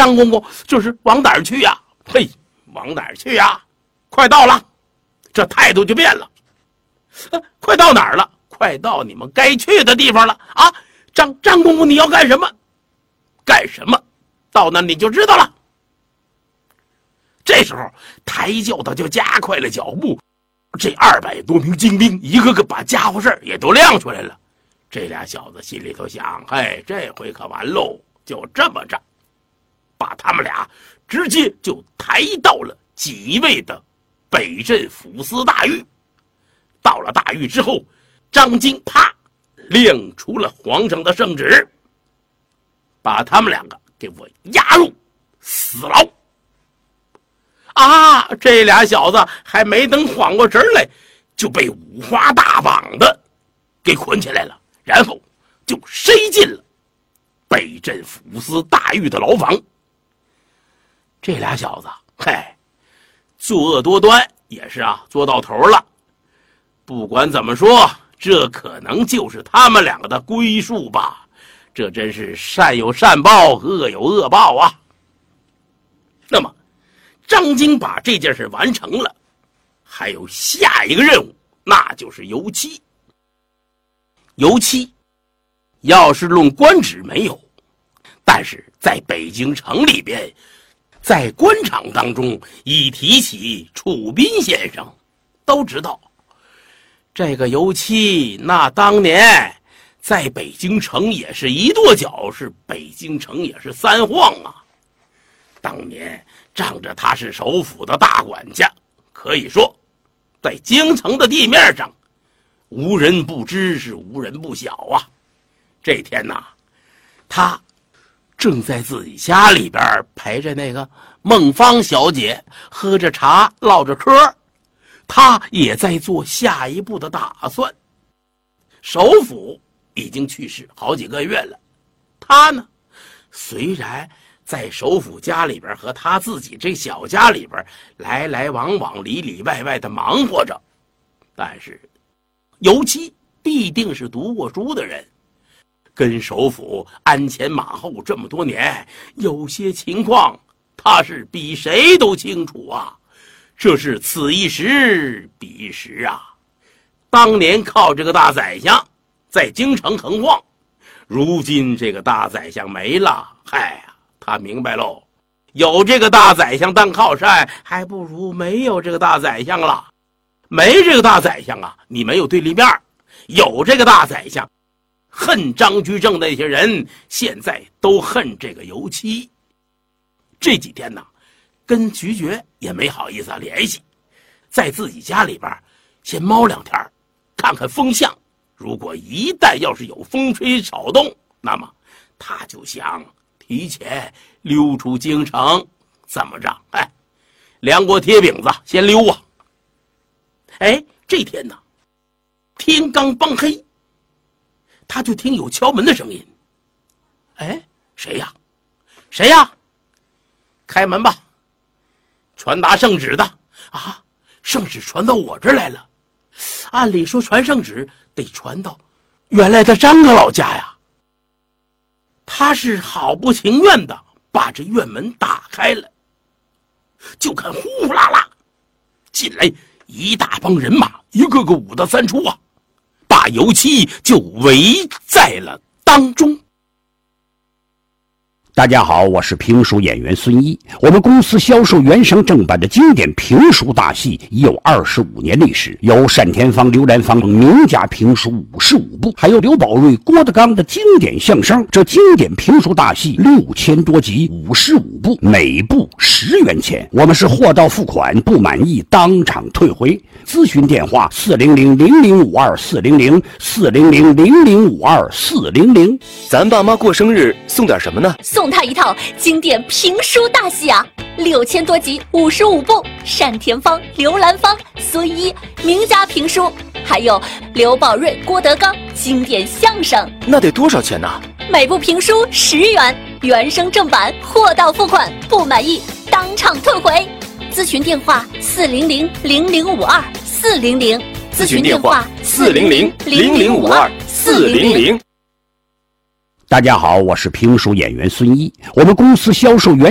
张公公，这是往哪儿去呀？嘿，往哪儿去呀？快到了，这态度就变了。快到哪儿了？快到你们该去的地方了啊！张公公，你要干什么？干什么？到那你就知道了。这时候抬轿的就加快了脚步，这200多名精兵一个个把家伙事也都亮出来了。这俩小子心里头想，这回可完喽，就这么着把他们俩直接就抬到了几位的北镇抚司大狱。到了大狱之后，张京啪亮出了皇上的圣旨，把他们两个给我押入死牢。这俩小子还没等缓过神来，就被五花大绑的给捆起来了，然后就塞进了北镇抚司大狱的牢房。这俩小子作恶多端也是做到头了。不管怎么说，这可能就是他们两个的归宿吧。这真是善有善报，恶有恶报啊。那么张京把这件事完成了，还有下一个任务，那就是油漆。油漆要是论官职没有，但是在北京城里边，在官场当中一提起楚斌先生，都知道这个油漆那当年在北京城也是一跺脚，是北京城也是三晃啊。当年仗着他是首府的大管家，可以说在京城的地面上无人不知，是无人不晓啊。这天他正在自己家里边陪着那个孟芳小姐喝着茶唠着嗑，他也在做下一步的打算。首府已经去世好几个月了，他呢虽然在首府家里边和他自己这小家里边来来往往里里外外的忙活着，但是油漆必定是读过书的人，跟首府鞍前马后这么多年，有些情况他是比谁都清楚啊。这是此一时彼一时啊。当年靠这个大宰相在京城横晃，如今这个大宰相没了，他明白喽，有这个大宰相当靠山，还不如没有这个大宰相了。没这个大宰相你没有对立面；有这个大宰相，恨张居正那些人现在都恨这个油漆。这几天跟徐觉也没好意思联系，在自己家里边先猫2天，看看风向。如果一旦要是有风吹草动，那么他就想提前溜出京城，怎么着？两锅铁饼子先溜啊！这天天刚帮黑，他就听有敲门的声音。谁呀？谁呀？开门吧！传达圣旨的圣旨传到我这儿来了。按理说传圣旨得传到原来的张哥老家呀。他是好不情愿的把这院门打开了，就看呼呼啦啦进来一大帮人马，一个个五大三粗把油漆就围在了当中。 大家好，我是评书演员孙一。我们公司销售原声正版的经典评书大戏已有25年历史，有单田芳、刘兰芳等名家评书55部，还有刘宝瑞、郭德纲的经典相声。这经典评书大戏6000多集，55部，每部10元钱。我们是货到付款，不满意当场退回。咨询电话400-0052-400，400-0052-400。 咱爸妈过生日送点什么呢？ 送他一套经典评书大戏6000多集55部，单田芳、刘兰芳、孙一名家评书，还有刘宝瑞、郭德纲经典相声。 那得多少钱呢？ 每部评书10元，原声正版，货到付款，不满意当场退回。咨询电话400-0052-400， 咨询电话400-0052-400。 大家好，我是评书演员孙一。我们公司销售原